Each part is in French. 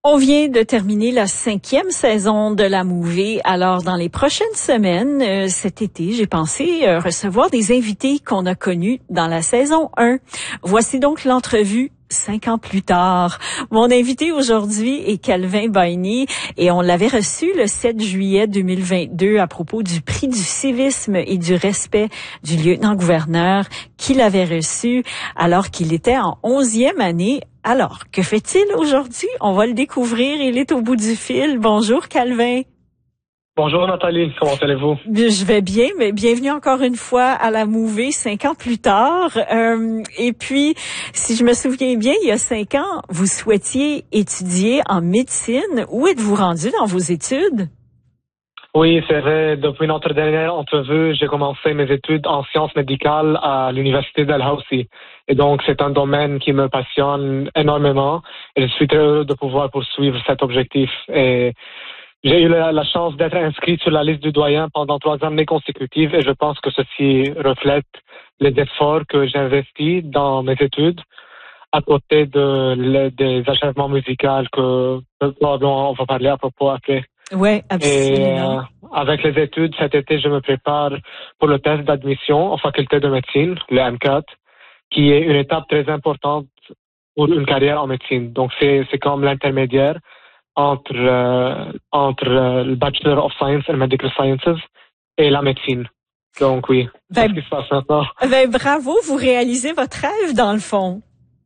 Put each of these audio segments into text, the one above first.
On vient de terminer la 5e saison de la Movie. Alors, dans les prochaines semaines, cet été, j'ai pensé recevoir des invités qu'on a connus dans la saison 1. Voici donc l'entrevue 5 ans plus tard. Mon invité aujourd'hui est Calvin Baigny et on l'avait reçu le 7 juillet 2022 à propos du prix du civisme et du respect du lieutenant-gouverneur qu'il avait reçu alors qu'il était en 11e année. Alors, que fait-il aujourd'hui? On va le découvrir. Il est au bout du fil. Bonjour, Calvin. Bonjour, Nathalie. Comment allez-vous? Je vais bien, mais bienvenue encore une fois à la Movie 5 ans plus tard. Et puis, si je me souviens bien, il y a 5 ans, vous souhaitiez étudier en médecine. Où êtes-vous rendu dans vos études? Oui, c'est vrai. Depuis notre dernière entrevue, j'ai commencé mes études en sciences médicales à l'université Dalhousie. Et donc, c'est un domaine qui me passionne énormément. Et je suis très heureux de pouvoir poursuivre cet objectif. Et j'ai eu la chance d'être inscrit sur la liste du doyen pendant 3 années consécutives. Et je pense que ceci reflète les efforts que j'ai investis dans mes études, à côté des achèvements musicaux que probablement on va parler à propos après. Oui, absolument. Et avec les études, cet été, je me prépare pour le test d'admission en faculté de médecine, le M4, qui est une étape très importante pour une carrière en médecine. Donc, c'est comme l'intermédiaire entre le Bachelor of Science and Medical Sciences et la médecine. Donc, oui, c'est ce qui se passe maintenant. Bravo, vous réalisez votre rêve dans le fond.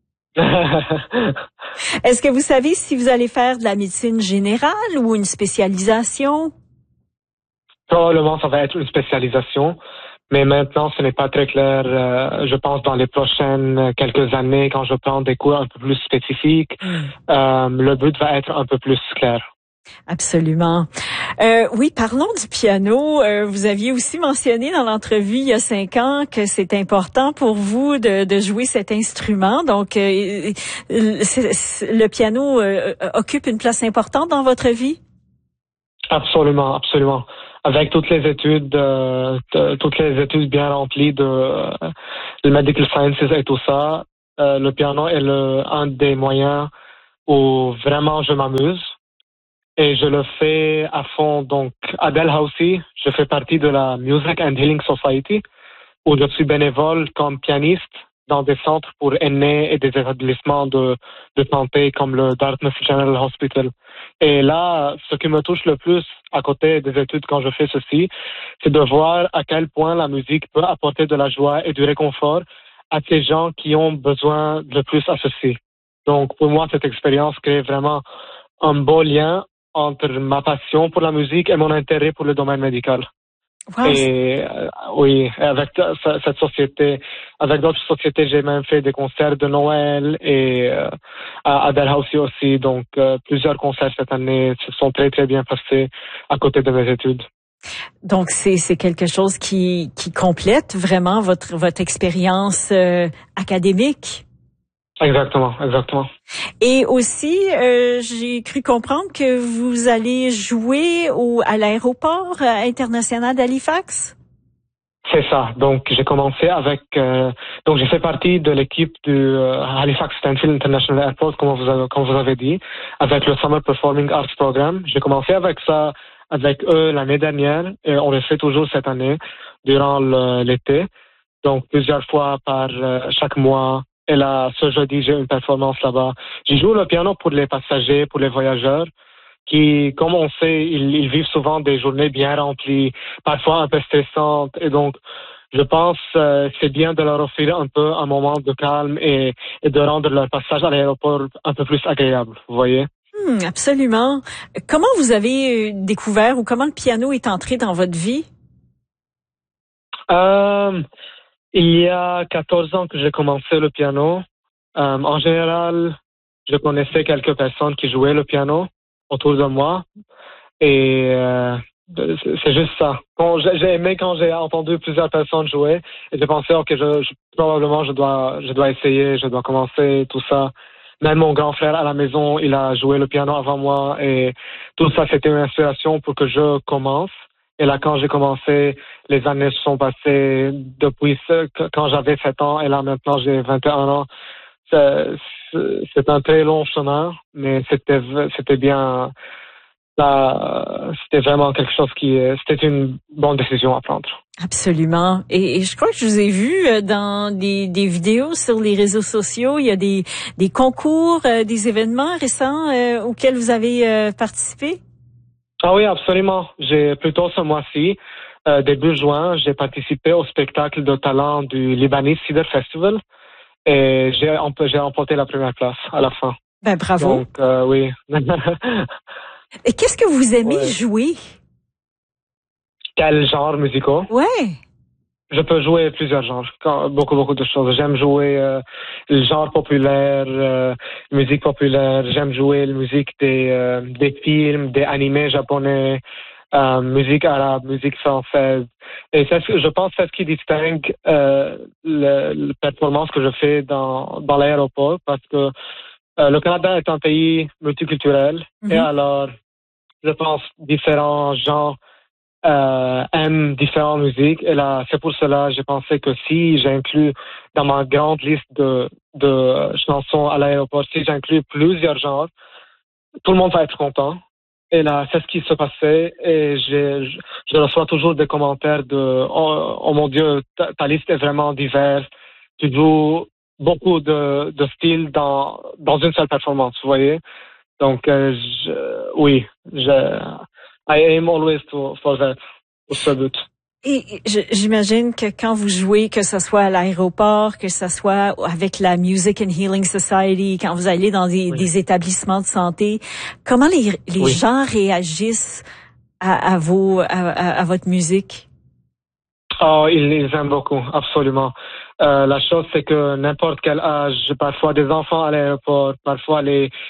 Est-ce que vous savez si vous allez faire de la médecine générale ou une spécialisation? Probablement, ça va être une spécialisation. Mais maintenant, ce n'est pas très clair. Je pense dans les prochaines quelques années, quand je prends des cours un peu plus spécifiques, le but va être un peu plus clair. Absolument. Oui, parlons du piano. Vous aviez aussi mentionné dans l'entrevue il y a 5 ans que c'est important pour vous de jouer cet instrument. Donc, le piano occupe une place importante dans votre vie? Absolument, absolument. Avec toutes les études bien remplies de medical sciences et tout ça, le piano est un des moyens où vraiment je m'amuse. Et je le fais à fond. Donc, à Dalhousie, je fais partie de la Music and Healing Society, où je suis bénévole comme pianiste dans des centres pour aînés et des établissements de santé comme le Dartmouth General Hospital. Et là, ce qui me touche le plus à côté des études quand je fais ceci, c'est de voir à quel point la musique peut apporter de la joie et du réconfort à ces gens qui ont besoin de plus à ceci. Donc, pour moi, cette expérience crée vraiment un beau lien entre ma passion pour la musique et mon intérêt pour le domaine médical. Wow. Et oui, avec cette société, avec d'autres sociétés, j'ai même fait des concerts de Noël et à Dalhousie aussi. Donc, plusieurs concerts cette année se sont très, très bien passés à côté de mes études. Donc, c'est quelque chose qui complète vraiment votre expérience académique. Exactement, exactement. Et aussi, j'ai cru comprendre que vous allez jouer à l'aéroport international d'Halifax. C'est ça. Donc, j'ai commencé donc j'ai fait partie de l'équipe du Halifax Stanfield International Airport, comme vous avez dit, avec le Summer Performing Arts Program. J'ai commencé avec ça, avec eux l'année dernière, et on le fait toujours cette année, durant l'été. Donc, plusieurs fois par chaque mois. Et là, ce jeudi, j'ai une performance là-bas. J'y joue le piano pour les passagers, pour les voyageurs, qui, comme on sait, ils vivent souvent des journées bien remplies, parfois un peu stressantes. Et donc, je pense c'est bien de leur offrir un peu un moment de calme et de rendre leur passage à l'aéroport un peu plus agréable, vous voyez? Absolument. Comment vous avez découvert ou comment le piano est entré dans votre vie? Il y a 14 ans que j'ai commencé le piano. En général, je connaissais quelques personnes qui jouaient le piano autour de moi. Et c'est juste ça. J'ai aimé quand j'ai entendu plusieurs personnes jouer. Et j'ai pensé, OK, probablement je dois essayer, je dois commencer, tout ça. Même mon grand frère à la maison, il a joué le piano avant moi. Et tout ça, c'était une inspiration pour que je commence. Et là, quand j'ai commencé, les années se sont passées depuis quand j'avais 7 ans et là, maintenant, j'ai 21 ans. c'est un très long chemin, mais c'était bien. C'était vraiment quelque chose c'était une bonne décision à prendre. Absolument. Et je crois que je vous ai vu dans des vidéos sur les réseaux sociaux. Il y a des concours, des événements récents auxquels vous avez participé. Ah oui, absolument. J'ai plutôt ce mois-ci, début juin, j'ai participé au spectacle de talent du Lebanese Cedar Festival et j'ai remporté la première place à la fin. Ben bravo. Donc oui. Et qu'est-ce que vous aimez Ouais. jouer? Quel genre musical? Ouais. Je peux jouer plusieurs genres, beaucoup de choses. J'aime jouer le genre populaire, musique populaire. J'aime jouer la musique des films, des animés japonais, musique arabe, musique française. Et je pense que c'est ce qui distingue la performance que je fais dans l'aéroport, parce que le Canada est un pays multiculturel et alors je pense différents genres aiment différentes musiques. Et là, c'est pour cela j'ai pensé que si j'inclus dans ma grande liste de chansons à l'aéroport, si j'inclus plusieurs genres, tout le monde va être content. Et là, c'est ce qui se passait. Et je reçois toujours des commentaires de oh mon Dieu, ta liste est vraiment diverse. Tu joues beaucoup de styles dans une seule performance, vous voyez. Donc, oui, I aim always for that, pour ce but. Et j'imagine que quand vous jouez, que ce soit à l'aéroport, que ce soit avec la Music and Healing Society, quand vous allez dans des établissements de santé, comment les gens réagissent à votre musique? Oh, ils aiment beaucoup, absolument. La chose, c'est que n'importe quel âge, parfois des enfants à l'aéroport, parfois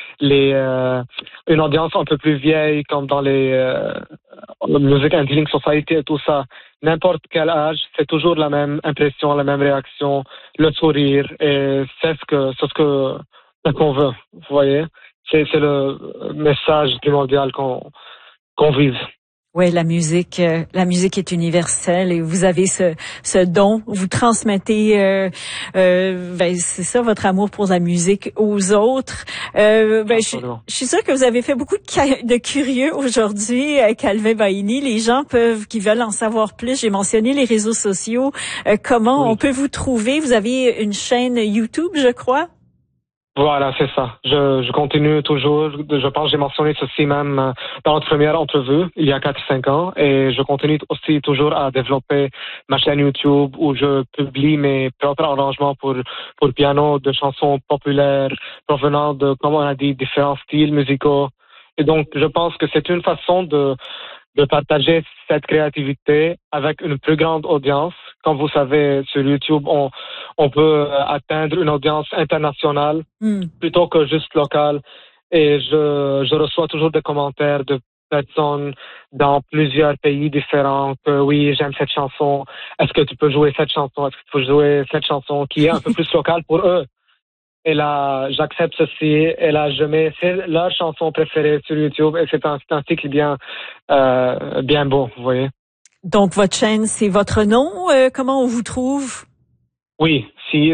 une audience un peu plus vieille, comme dans les Music and Healing Society et tout ça, n'importe quel âge, c'est toujours la même impression, la même réaction, le sourire, et c'est ce qu'on veut, vous voyez. C'est le message primordial qu'on vise. Oui, la musique est universelle et vous avez ce don, vous transmettez c'est ça, votre amour pour la musique aux autres. Je suis sûre que vous avez fait beaucoup de curieux aujourd'hui, Calvin Bahini. Les gens qui veulent en savoir plus. J'ai mentionné les réseaux sociaux. Comment on peut vous trouver? Vous avez une chaîne YouTube, je crois. Voilà, c'est ça. Je continue toujours. Je pense que j'ai mentionné ceci même dans notre première entrevue, il y a 4-5 ans. Et je continue aussi toujours à développer ma chaîne YouTube où je publie mes propres arrangements pour piano de chansons populaires provenant de, comme on a dit, différents styles musicaux. Et donc, je pense que c'est une façon de partager cette créativité avec une plus grande audience. Comme vous savez, sur YouTube, on peut atteindre une audience internationale plutôt que juste locale. Et je reçois toujours des commentaires de personnes dans plusieurs pays différents que oui, j'aime cette chanson. Est-ce que tu peux jouer cette chanson? Est-ce que tu peux jouer cette chanson qui est un peu plus locale pour eux? Et là, j'accepte ceci. Et là, je mets leur chanson préférée sur YouTube. Et c'est un cycle bien beau, vous voyez. Donc, votre chaîne, c'est votre nom. Comment on vous trouve? Oui, si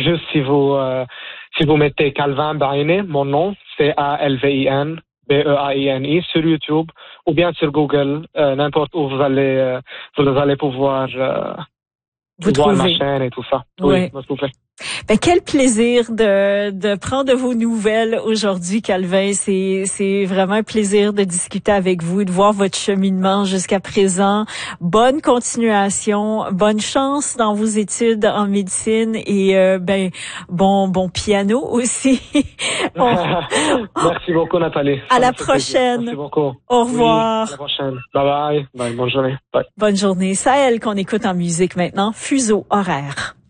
vous mettez Calvin Bahini, mon nom, c'est Alvin Baini sur YouTube ou bien sur Google, n'importe où vous allez pouvoir voir ma chaîne et tout ça. Oui, s'il vous plaît. Ben, quel plaisir de prendre vos nouvelles aujourd'hui, Calvin. C'est vraiment un plaisir de discuter avec vous, de voir votre cheminement jusqu'à présent. Bonne continuation, bonne chance dans vos études en médecine et bon piano aussi. Merci beaucoup, Nathalie. À la prochaine. Merci beaucoup. Au revoir. Oui, à la prochaine. Bye bye. Bonne journée. Bye. Bonne journée. C'est elle qu'on écoute en musique maintenant. Fuseau horaire.